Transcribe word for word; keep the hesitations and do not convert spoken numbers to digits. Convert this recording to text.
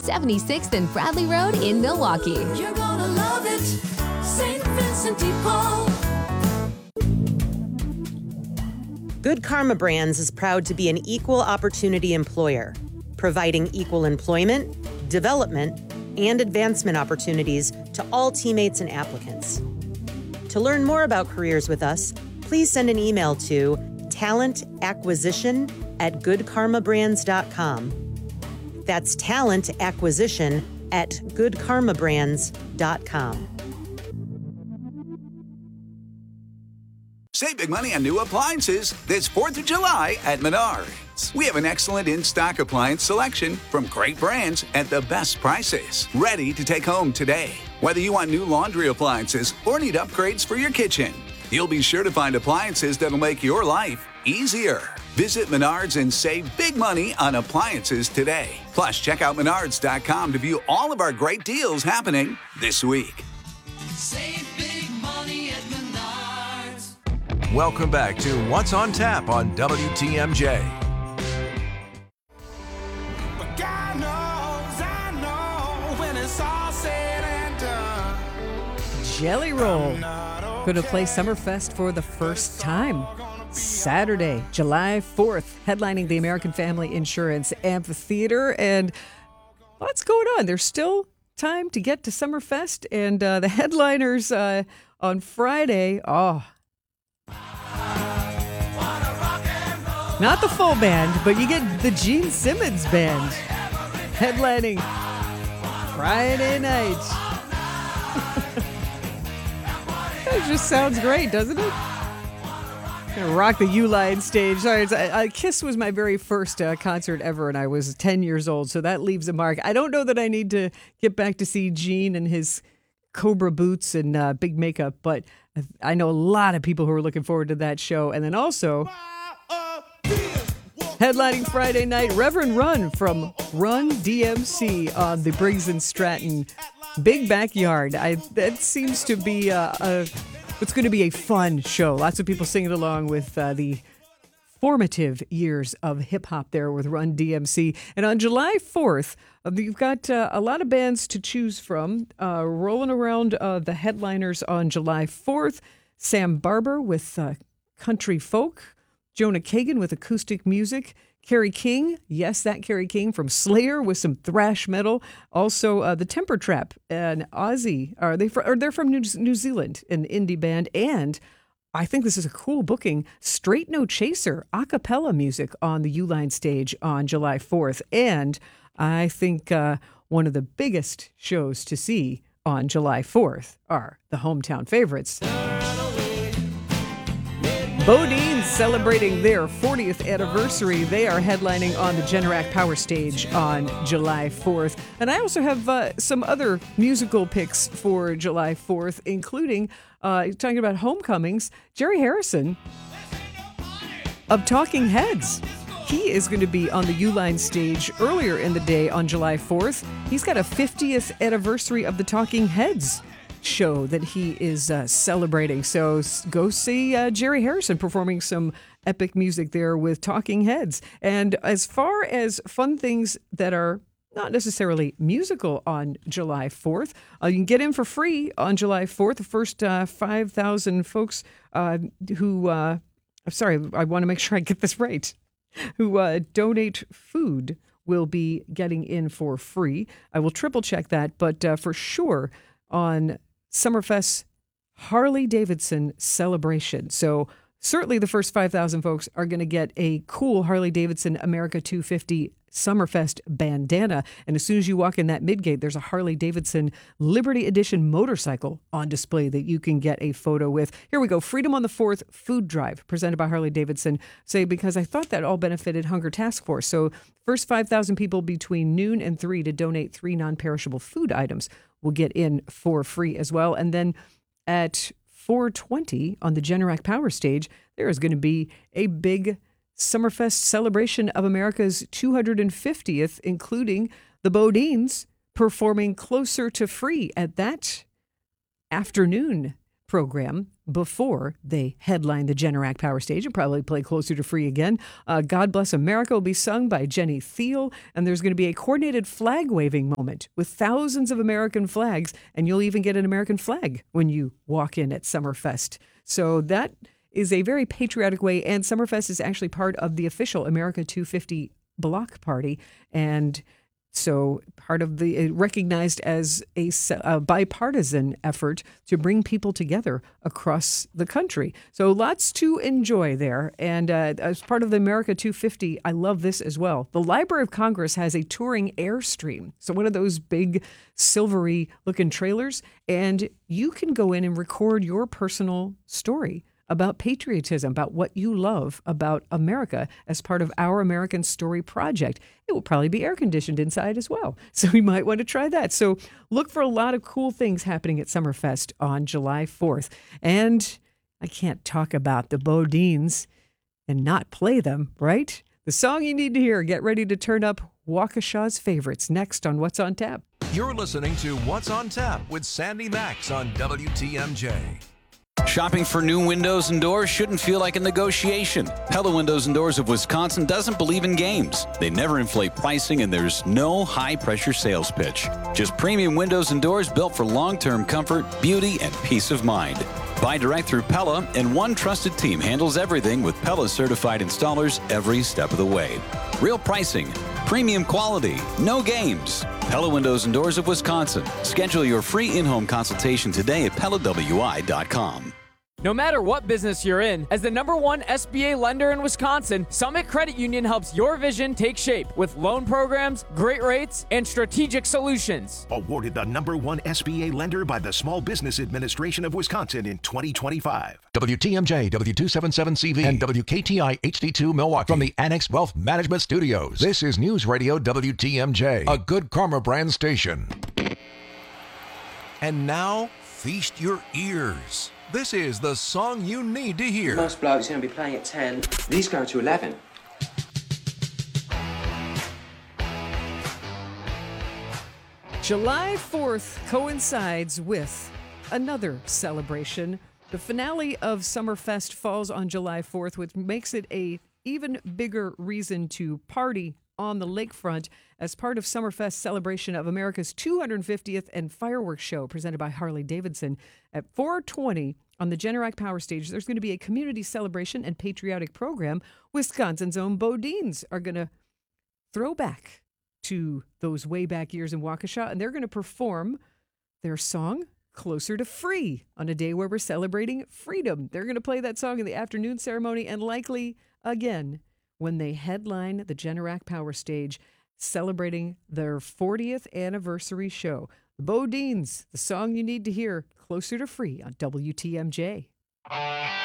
seventy-sixth and Bradley Road in Milwaukee. You're gonna love it, Saint Vincent de Paul. Good Karma Brands is proud to be an equal opportunity employer, providing equal employment, development, and advancement opportunities to all teammates and applicants. To learn more about careers with us, please send an email to talent acquisition at good karma brands dot com. That's talent acquisition at good karma brands dot com. Save big money on new appliances this fourth of July at Menards. We have an excellent in-stock appliance selection from great brands at the best prices. Ready to take home today. Whether you want new laundry appliances or need upgrades for your kitchen, you'll be sure to find appliances that'll make your life easier. Visit Menards and save big money on appliances today. Plus, check out menards dot com to view all of our great deals happening this week. Save big money at Menards. Welcome back to What's on Tap on W T M J. But God knows I know when it's all said and done. Jelly Roll going to play Summerfest for the first time. Saturday, July fourth, headlining the American Family Insurance Amphitheater. And what's going on? There's still time to get to Summerfest. And uh, the headliners uh, on Friday, oh, not the full band, but you get the Gene Simmons Band headlining Friday night. That just sounds great, doesn't it? Gonna rock the Uline stage. Sorry, it's, uh, Kiss was my very first uh, concert ever, and I was ten years old, so that leaves a mark. I don't know that I need to get back to see Gene and his Cobra boots and uh, big makeup, but I know a lot of people who are looking forward to that show. And then also, headlining Friday night, Reverend Run from Run D M C on the Briggs and Stratton Big Backyard. I, that seems to be uh, a... It's going to be a fun show. Lots of people singing along with uh, the formative years of hip-hop there with Run D M C. And on July fourth, uh, you've got uh, a lot of bands to choose from. Uh, rolling around uh, the headliners on July fourth, Sam Barber with uh, country folk, Jonah Kagan with acoustic music, Kerry King, yes, that Kerry King from Slayer with some thrash metal. Also, uh, the Temper Trap and Ozzy. Are they? Fr- or they're from New, New Zealand, an indie band. And I think this is a cool booking. Straight No Chaser, a cappella music on the Uline stage on July fourth. And I think uh, one of the biggest shows to see on July fourth are the hometown favorites. Bodine celebrating their fortieth anniversary. They are headlining on the Generac Power Stage on July fourth. And I also have uh, some other musical picks for July fourth, including, uh, talking about homecomings, Jerry Harrison of Talking Heads. He is going to be on the Uline stage earlier in the day on July fourth. He's got a fiftieth anniversary of the Talking Heads show that he is uh, celebrating. So go see uh, Jerry Harrison performing some epic music there with Talking Heads. And as far as fun things that are not necessarily musical on July fourth, uh, you can get in for free on July fourth. The first uh, five thousand folks uh, who, uh, I'm sorry, I want to make sure I get this right, who uh, donate food will be getting in for free. I will triple check that, but uh, for sure on Summerfest Harley-Davidson celebration. So certainly the first five thousand folks are going to get a cool Harley-Davidson America two fifty Summerfest bandana. And as soon as you walk in that midgate, there's a Harley-Davidson Liberty Edition motorcycle on display that you can get a photo with. Here we go. Freedom on the fourth food drive presented by Harley-Davidson. Say, because I thought that all benefited Hunger Task Force. So first five thousand people between noon and three to donate three non-perishable food items will get in for free as well. And then at four twenty on the Generac Power Stage, there is going to be a big Summerfest celebration of America's two hundred fiftieth, including the Bodines performing Closer to Free at that afternoon program before they headline the Generac Power Stage and probably play Closer to Free again. Uh, God Bless America will be sung by Jenny Thiel, and there's going to be a coordinated flag waving moment with thousands of American flags, and you'll even get an American flag when you walk in at Summerfest. So that is a very patriotic way, and Summerfest is actually part of the official America two fifty block party, and so part of the recognized as a, a bipartisan effort to bring people together across the country. So lots to enjoy there. And uh, as part of the America two fifty, I love this as well. The Library of Congress has a touring Airstream. So one of those big silvery looking trailers. And you can go in and record your personal story about patriotism, about what you love about America as part of our American Story project. It will probably be air conditioned inside as well. So you might want to try that. So look for a lot of cool things happening at Summerfest on July fourth. And I can't talk about the Bodines and not play them, right? The song you need to hear. Get ready to turn up Waukesha's favorites next on What's on Tap. You're listening to What's on Tap with Sandy Max on W T M J. Shopping for new windows and doors shouldn't feel like a negotiation. Pella Windows and Doors of Wisconsin doesn't believe in games. They never inflate pricing, and there's no high-pressure sales pitch. Just premium windows and doors built for long-term comfort, beauty, and peace of mind. Buy direct through Pella, and one trusted team handles everything with Pella-certified installers every step of the way. Real pricing, premium quality, no games. Pella Windows and Doors of Wisconsin. Schedule your free in-home consultation today at Pella W I dot com. No matter what business you're in, as the number one S B A lender in Wisconsin, Summit Credit Union helps your vision take shape with loan programs, great rates, and strategic solutions. Awarded the number one S B A lender by the Small Business Administration of Wisconsin in twenty twenty-five. W T M J, W two seventy-seven C V, and W K T I H D two Milwaukee from the Annex Wealth Management Studios. This is News Radio W T M J, a Good Karma brand station. And now, feast your ears. This is the song you need to hear. Most blokes are going to be playing at ten. These go to eleven. July fourth coincides with another celebration. The finale of Summerfest falls on July fourth, which makes it a even bigger reason to party on the lakefront as part of Summerfest celebration of America's two hundred fiftieth and fireworks show presented by Harley Davidson. At four twenty on the Generac Power Stage, there's going to be a community celebration and patriotic program. Wisconsin's own Bodines are going to throw back to those way back years in Waukesha, and they're going to perform their song, Closer to Free, on a day where we're celebrating freedom. They're going to play that song in the afternoon ceremony and likely again when they headline the Generac Power Stage, celebrating their fortieth anniversary show. The Bodines, the song you need to hear, Closer to Free on W T M J.